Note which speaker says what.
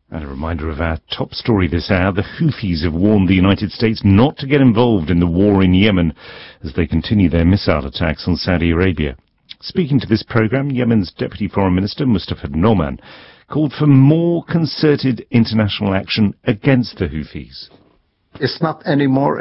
Speaker 1: And a reminder of our top story this hour. The Houthis have warned the United States not to get involved in the war in Yemen as they continue their missile attacks on Saudi Arabia. Speaking to this programme, Yemen's Deputy Foreign Minister, Mustafa Noman, called for more concerted international action against the Houthis.
Speaker 2: It's not anymore